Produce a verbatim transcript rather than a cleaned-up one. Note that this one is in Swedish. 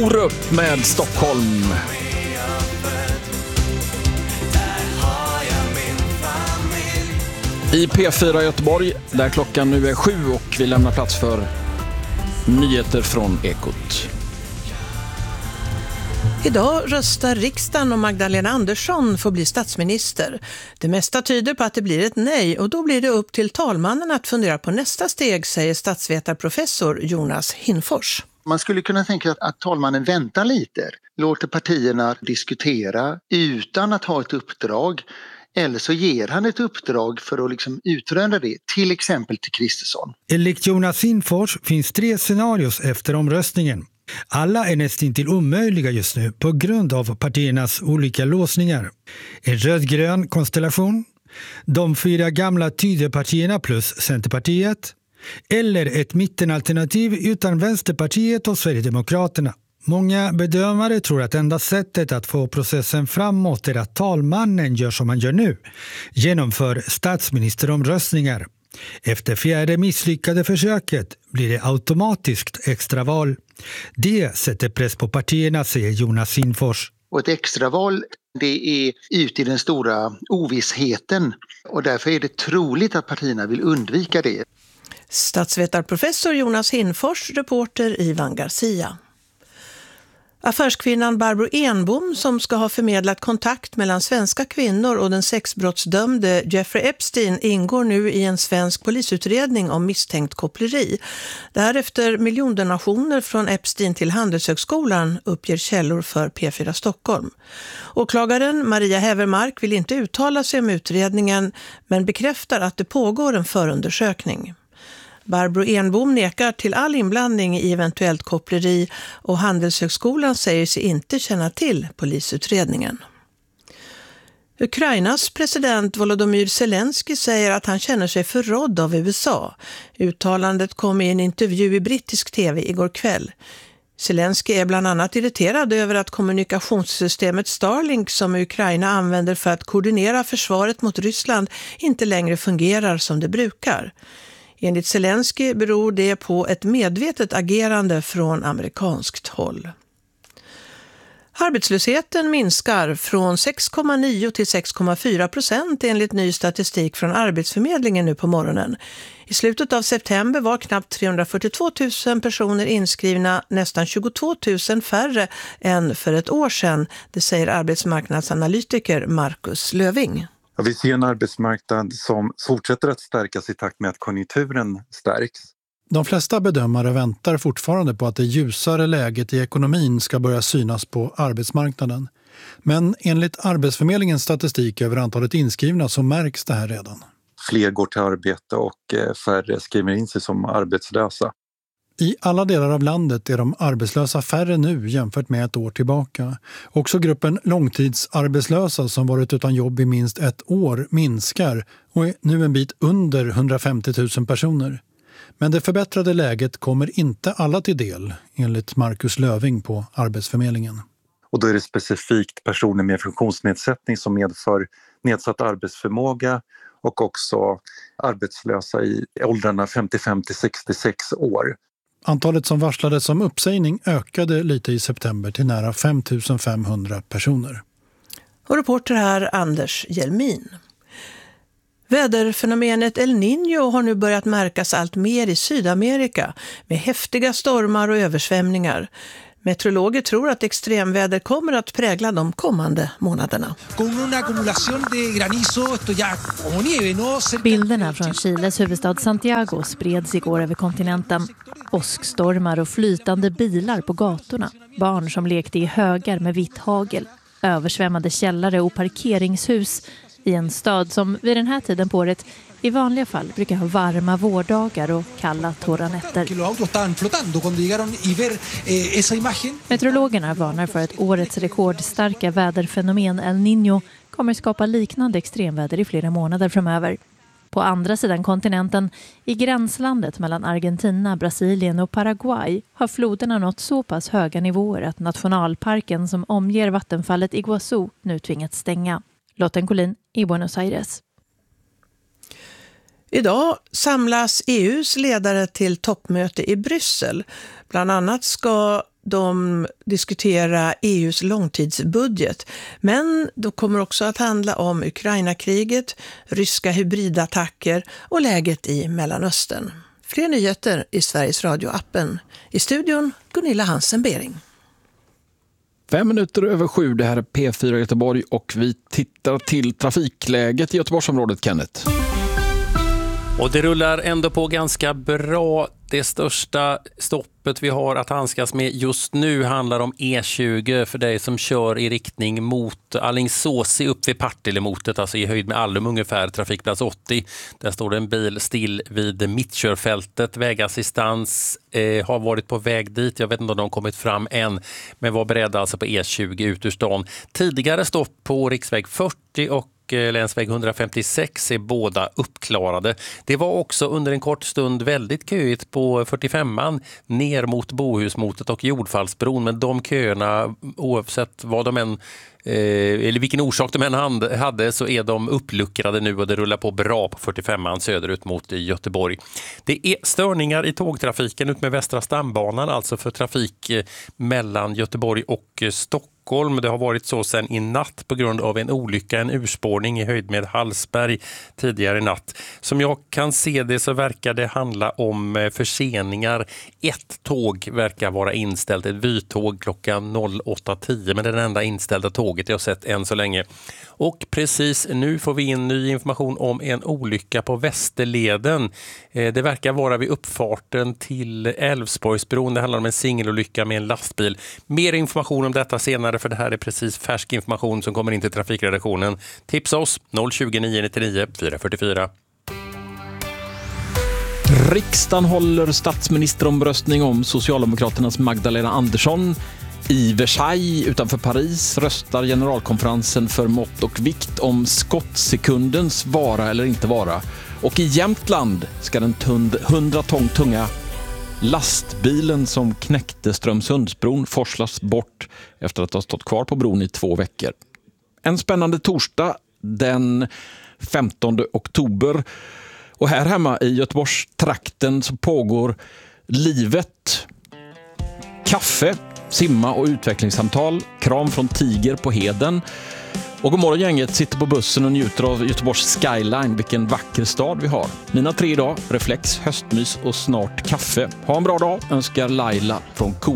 Orup med Stockholm. I P fyra Göteborg, där klockan nu är sju och vi lämnar plats för nyheter från Ekot. Idag röstar riksdagen om Magdalena Andersson får bli statsminister. Det mesta tyder på att det blir ett nej och då blir det upp till talmannen att fundera på nästa steg, säger statsvetarprofessor Jonas Hinfors. Man skulle kunna tänka att, att talmannen väntar lite, låter partierna diskutera utan att ha ett uppdrag. Eller så ger han ett uppdrag för att liksom utröna det, till exempel till Kristersson. Enligt Jonas Hinfors finns tre scenarios efter omröstningen. Alla är nästan till omöjliga just nu på grund av partiernas olika låsningar. En rödgrön konstellation, de fyra gamla Tidöpartierna plus Centerpartiet, eller ett mittenalternativ utan Vänsterpartiet och Sverigedemokraterna. Många bedömare tror att enda sättet att få processen framåt är att talmannen gör som man gör nu, genomför statsministeromröstningar. Efter fjärde misslyckade försöket blir det automatiskt extraval. Det sätter press på partierna, säger Jonas Hinfors. Och ett extraval, det är ute i den stora ovissheten och därför är det troligt att partierna vill undvika det. Statsvetarprofessor Jonas Hinfors, reporter Ivan Garcia. Affärskvinnan Barbro Enbom, som ska ha förmedlat kontakt mellan svenska kvinnor och den sexbrottsdömde Jeffrey Epstein, ingår nu i en svensk polisutredning om misstänkt koppleri. Därefter miljondonationer från Epstein till Handelshögskolan, uppger källor för P fyra Stockholm. Åklagaren Maria Hävermark vill inte uttala sig om utredningen men bekräftar att det pågår en förundersökning. Barbro Enbom nekar till all inblandning i eventuellt koppleri och Handelshögskolan säger sig inte känna till polisutredningen. Ukrainas president Volodymyr Zelensky säger att han känner sig förrådd av U S A. Uttalandet kom i en intervju i brittisk tv igår kväll. Zelensky är bland annat irriterad över att kommunikationssystemet Starlink som Ukraina använder för att koordinera försvaret mot Ryssland inte längre fungerar som det brukar. Enligt Zelensky beror det på ett medvetet agerande från amerikanskt håll. Arbetslösheten minskar från sex komma nio till sex komma fyra procent enligt ny statistik från Arbetsförmedlingen nu på morgonen. I slutet av september var knappt trehundrafyrtiotvå tusen personer inskrivna, nästan tjugotvå tusen färre än för ett år sedan, det säger arbetsmarknadsanalytiker Marcus Löving. Ja, vi ser en arbetsmarknad som fortsätter att stärkas i takt med att konjunkturen stärks. De flesta bedömare väntar fortfarande på att det ljusare läget i ekonomin ska börja synas på arbetsmarknaden. Men enligt Arbetsförmedlingens statistik över antalet inskrivna så märks det här redan. Fler går till arbete och färre skriver in sig som arbetslösa. I alla delar av landet är de arbetslösa färre nu jämfört med ett år tillbaka. Också gruppen långtidsarbetslösa som varit utan jobb i minst ett år minskar och är nu en bit under hundrafemtio tusen personer. Men det förbättrade läget kommer inte alla till del, enligt Marcus Löving på Arbetsförmedlingen. Och då är det specifikt personer med funktionsnedsättning som medför nedsatt arbetsförmåga och också arbetslösa i åldrarna femtiofem till sextiosex år. Antalet som varslades om uppsägning ökade lite i september till nära fem tusen femhundra personer. Och reporter här Anders Hjelmin. Väderfenomenet El Niño har nu börjat märkas allt mer i Sydamerika med häftiga stormar och översvämningar. Meteorologer tror att extremväder kommer att prägla de kommande månaderna. Bilderna från Chiles huvudstad Santiago spreds igår över kontinenten. Åskstormar och flytande bilar på gatorna. Barn som lekte i högar med vitt hagel. Översvämmade källare och parkeringshus i en stad som vid den här tiden på året i vanliga fall brukar ha varma vårdagar och kalla torra nätter. Meteorologerna varnar för att årets rekordstarka väderfenomen El Niño kommer skapa liknande extremväder i flera månader framöver. På andra sidan kontinenten, i gränslandet mellan Argentina, Brasilien och Paraguay, har floderna nått så pass höga nivåer att nationalparken som omger vattenfallet Iguazú nu tvingats stänga. Lotten Collin i Buenos Aires. Idag samlas E U:s ledare till toppmöte i Bryssel. Bland annat ska de diskutera E U:s långtidsbudget. Men det kommer också att handla om Ukraina-kriget, ryska hybridattacker och läget i Mellanöstern. Fler nyheter i Sveriges Radio-appen. I studion Gunilla Hansen-Bering. Fem minuter över sju, det här är P fyra Göteborg och vi tittar till trafikläget i Göteborgsområdet, Kenneth. Och det rullar ändå på ganska bra. Det största stoppet vi har att handskas med just nu handlar om E tjugo för dig som kör i riktning mot Alingsås upp vid Partillemotet, alltså i höjd med Allum ungefär, trafikplats åttio. Där står det en bil still vid mittkörfältet. Vägassistans eh, har varit på väg dit. Jag vet inte om de har kommit fram än, men var beredda alltså på E tjugo ut ur stan. Tidigare stopp på riksväg fyrtio och länsväg etthundrafemtiosex är båda uppklarade. Det var också under en kort stund väldigt köigt på fyrtiofemman ner mot Bohusmotet och Jordfallsbron, men de köerna, oavsett vad de än Eh, eller vilken orsak de än hade, så är de uppluckrade nu och det rullar på bra på fyrtiofemman söderut mot Göteborg. Det är störningar i tågtrafiken ut med Västra stambanan, alltså för trafik mellan Göteborg och Stockholm. Det har varit så sedan i natt på grund av en olycka, en urspårning i höjd med Hallsberg tidigare i natt. Som jag kan se det så verkar det handla om förseningar. Ett tåg verkar vara inställt, ett vytåg klockan åtta tio, men det är den enda inställda tåget jag har sett än så länge. Och precis nu får vi in ny information om en olycka på Västerleden. Det verkar vara vid uppfarten till Älvsborgsbron. Det handlar om en singelolycka med en lastbil. Mer information om detta senare, för det här är precis färsk information som kommer in till trafikredaktionen. Tipsa oss noll tjugo nio nittionio fyra fyrtiofyra. Riksdagen håller statsministeromröstning om Socialdemokraternas Magdalena Andersson. I Versailles utanför Paris röstar generalkonferensen för mått och vikt om skottsekundens vara eller inte vara. Och i Jämtland ska den hundra ton tunga lastbilen som knäckte Strömsundsbron forslas bort efter att ha stått kvar på bron i två veckor. En spännande torsdag den femtonde oktober. Och här hemma i Göteborgstrakten så pågår livet. Kaffe, simma och utvecklingssamtal, kram från Tiger på Heden. Och god morgon gänget sitter på bussen och njuter av Göteborgs skyline. Vilken vacker stad vi har. Mina tre idag, reflex, höstmys och snart kaffe. Ha en bra dag, önskar Laila från Ko.